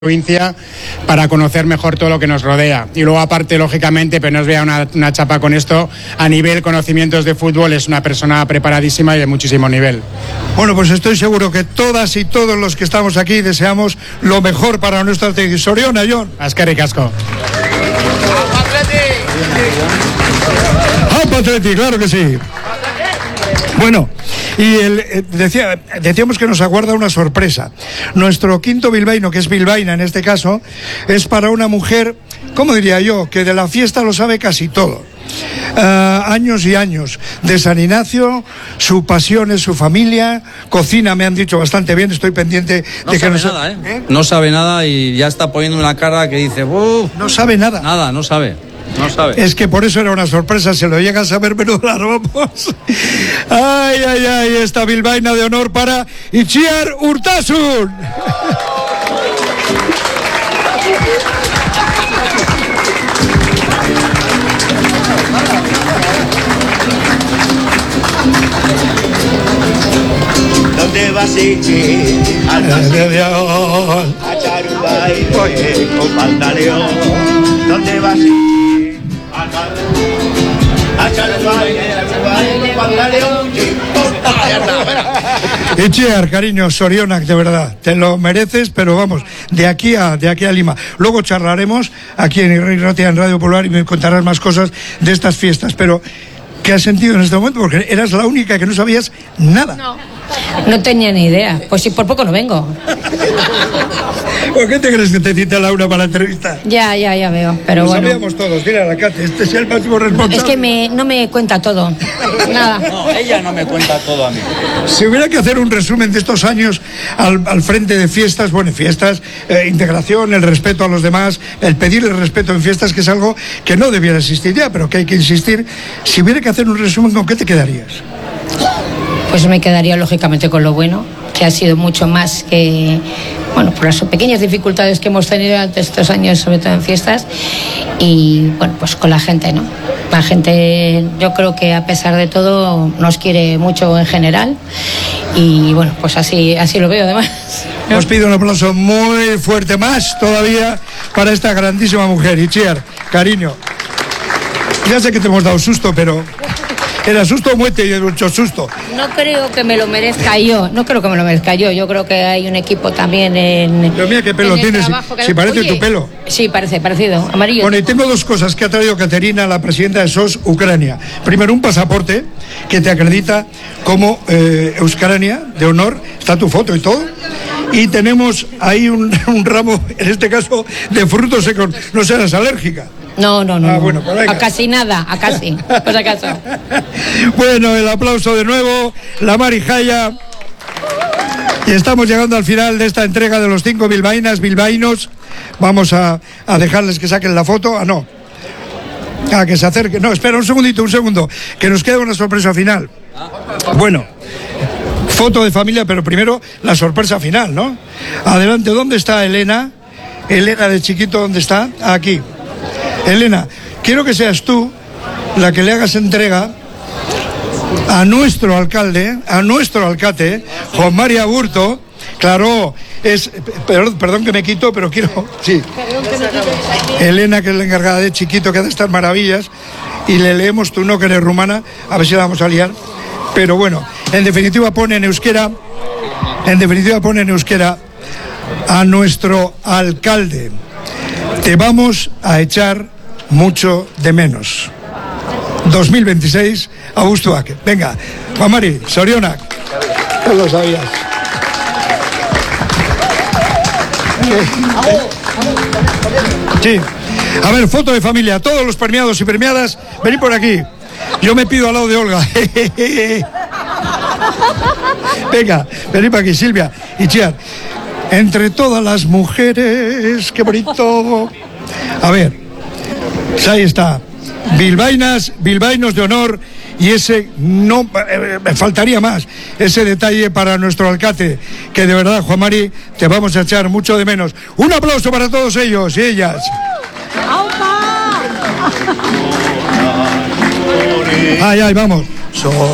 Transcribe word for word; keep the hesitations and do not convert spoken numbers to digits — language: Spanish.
provincia para conocer mejor todo lo que nos rodea. Y luego aparte, lógicamente, pero no os vea una, una chapa con esto, a nivel conocimientos de fútbol es una persona preparadísima y de muchísimo nivel. Bueno, pues estoy seguro que todas y todos los que estamos aquí deseamos lo mejor para nuestra Atleti. Soriona, John. Eskerrik asko. ¡Apa Atleti! Claro que sí. Bueno, y el, eh, decía, decíamos que nos aguarda una sorpresa. Nuestro quinto bilbaíno, que es bilbaína en este caso, es para una mujer, ¿cómo diría yo?, que de la fiesta lo sabe casi todo. Uh, años y años de San Ignacio, su pasión es su familia, cocina, me han dicho bastante bien, estoy pendiente no de que sabe no nada, ¿eh? ¿eh? No sabe nada y ya está poniendo una cara que dice, uff, no sabe nada. Nada, no sabe. No sabe. Es que por eso era una sorpresa, se lo llega a saber, menudo la robamos. Ay, ay, ay, esta bilbaína de honor para Itziar Urtasun. ¿Dónde vas a ir? Al paseo, a echar un baile con pantaleón. ¿Dónde vas a ir? Al paseo, a echar un baile, a echar un baile con pantaleón. Itziar, cariño, Sorionak, de verdad, te lo mereces, pero vamos, de aquí a de aquí a Lima. Luego charlaremos aquí en Irratia, en Radio Popular, y me contarás más cosas de estas fiestas, pero ¿qué has sentido en este momento? Porque eras la única que no sabías nada. No, no tenía ni idea. Pues si por poco no vengo. ¿Por qué te crees que te cita Laura para la entrevista? Ya, ya, ya veo, pero Lo bueno. sabíamos todos, mira la Cate, este es el máximo responsable. Es que me, no me cuenta todo, nada. No, ella no me cuenta todo a mí. Si hubiera que hacer un resumen de estos años al, al frente de fiestas, bueno, fiestas, eh, integración, el respeto a los demás, el pedir el respeto en fiestas, que es algo que no debiera existir ya, pero que hay que insistir. Si hubiera que hacer un resumen, ¿con qué te quedarías? Pues me quedaría lógicamente con lo bueno, que ha sido mucho más que, bueno, por las pequeñas dificultades que hemos tenido durante estos años, sobre todo en fiestas, y bueno, pues con la gente, ¿no? La gente, yo creo que a pesar de todo nos quiere mucho en general, y bueno, pues así, así lo veo además. Os pido un aplauso muy fuerte, más todavía, para esta grandísima mujer. Itziar, cariño, ya sé que te hemos dado susto, pero era susto o muerte y mucho susto. No creo que me lo merezca yo, no creo que me lo merezca yo, yo creo que hay un equipo también en... Pero mira qué pelo tienes, si, si parece Oye, tu pelo. Sí, parece, parecido, amarillo. Bueno, y tengo dos cosas que ha traído Caterina, la presidenta de S O S Ucrania. Primero, un pasaporte que te acredita como eh, Euskarania, de honor, está tu foto y todo. Y tenemos ahí un, un ramo, en este caso, de frutos secos. No serás alérgica. No, no, no. Ah, no. bueno, pues a casi nada, a casi, por si acaso. Bueno, el aplauso de nuevo, la Marijaya. Y estamos llegando al final de esta entrega de los cinco bilbaínas, bilbaínos. Vamos a, a dejarles que saquen la foto. Ah, no. Ah, que se acerquen. No, espera un segundito, un segundo. Que nos queda una sorpresa final. Bueno, foto de familia, pero primero la sorpresa final, ¿no? Adelante, ¿dónde está Elena? Elena de chiquito, ¿dónde está? Aquí. Elena, quiero que seas tú la que le hagas entrega a nuestro alcalde, a nuestro alcalde, Juan María Burto. Claro, es, perdón, perdón que me quito, pero quiero, sí. Elena, que es la encargada de chiquito, que hace estas maravillas, y le leemos tú, no, que eres rumana, a ver si la vamos a liar. Pero bueno, en definitiva pone en euskera, en definitiva pone en euskera a nuestro alcalde. Te vamos a echar mucho de menos. dos mil veintiséis, Abuztuak. Venga, Juan Mari, Sorionak. No lo sabías. Sí. A ver, foto de familia. Todos los premiados y premiadas, venid por aquí. Yo me pido al lado de Olga. Venga, venid por aquí, Silvia. Itziar. Entre todas las mujeres, qué bonito. A ver, pues ahí está. Bilbaínas, bilbaínos de honor. Y ese, no, eh, me faltaría más, ese detalle para nuestro alcalde, que de verdad, Juan Mari, te vamos a echar mucho de menos. Un aplauso para todos ellos y ellas. Ay, ay, vamos. So